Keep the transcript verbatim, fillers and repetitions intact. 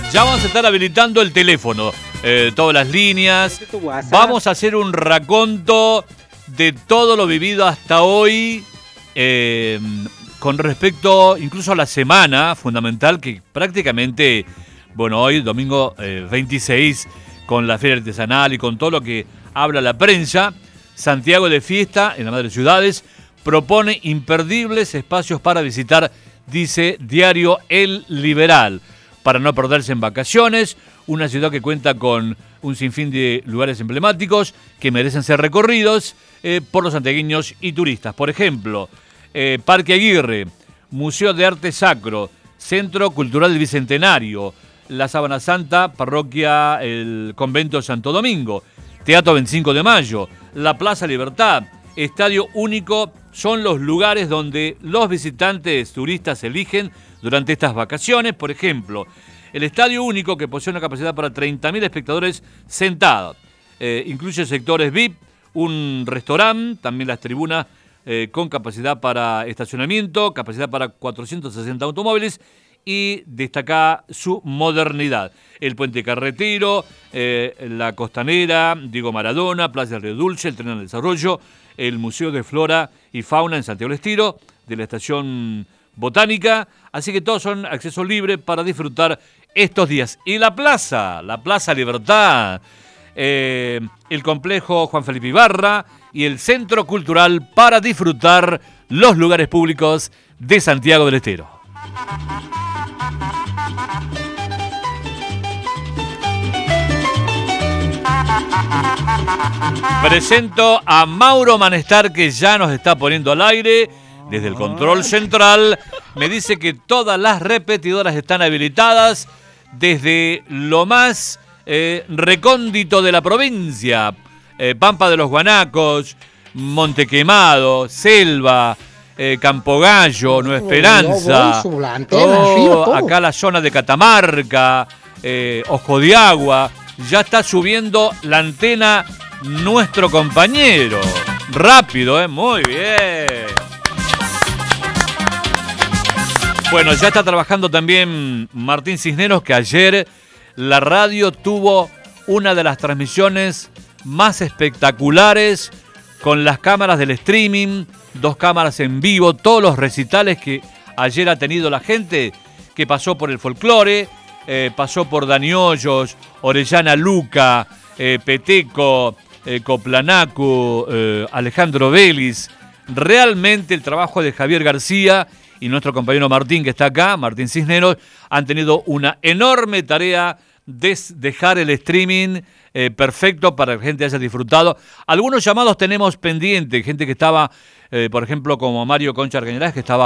Ya vamos a estar habilitando el teléfono, eh, todas las líneas. Vamos a hacer un raconto de todo lo vivido hasta hoy, eh, con respecto incluso a la semana fundamental que prácticamente, bueno, hoy domingo eh, veintiséis, con la feria artesanal y con todo lo que habla la prensa, Santiago de fiesta en la Madre Ciudades propone imperdibles espacios para visitar, dice Diario El Liberal, para no perderse en vacaciones, una ciudad que cuenta con un sinfín de lugares emblemáticos que merecen ser recorridos eh, por los santiagueños y turistas. Por ejemplo, eh, Parque Aguirre, Museo de Arte Sacro, Centro Cultural del Bicentenario, la Sábana Santa, Parroquia el Convento de Santo Domingo, Teatro veinticinco de Mayo, la Plaza Libertad, Estadio Único, son los lugares donde los visitantes turistas eligen durante estas vacaciones. Por ejemplo, el Estadio Único, que posee una capacidad para treinta mil espectadores sentados. Eh, incluye sectores V I P, un restaurante, también las tribunas eh, con capacidad para estacionamiento, capacidad para cuatrocientos sesenta automóviles y destaca su modernidad. El Puente Carretero, eh, la Costanera, Diego Maradona, Plaza del Río Dulce, el Tren del Desarrollo, el Museo de Flora y Fauna en Santiago del Estero, de la Estación Botánica, así que todos son acceso libre para disfrutar estos días. Y la plaza, la Plaza Libertad, eh, el complejo Juan Felipe Ibarra y el Centro Cultural para disfrutar los lugares públicos de Santiago del Estero. Presento a Mauro Manestar, que ya nos está poniendo al aire desde el control central. Me dice que todas las repetidoras están habilitadas desde lo más eh, recóndito de la provincia. Eh, Pampa de los Guanacos, Montequemado, Selva, eh, Campogallo, Nueva Esperanza. Oh, acá la zona de Catamarca, eh, Ojo de Agua. Ya está subiendo la antena nuestro compañero. Rápido, ¿eh? Muy bien. Bueno, ya está trabajando también Martín Cisneros, que ayer la radio tuvo una de las transmisiones más espectaculares con las cámaras del streaming, dos cámaras en vivo, todos los recitales que ayer ha tenido la gente que pasó por el folclore, eh, pasó por Dani Hoyos, Orellana Luca, eh, Peteco, eh, Coplanacu, eh, Alejandro Vélez. Realmente el trabajo de Javier García y nuestro compañero Martín, que está acá, Martín Cisneros, han tenido una enorme tarea de dejar el streaming eh, perfecto para que la gente haya disfrutado. Algunos llamados tenemos pendientes, gente que estaba, eh, por ejemplo, como Mario Concha Argañarás, que estaba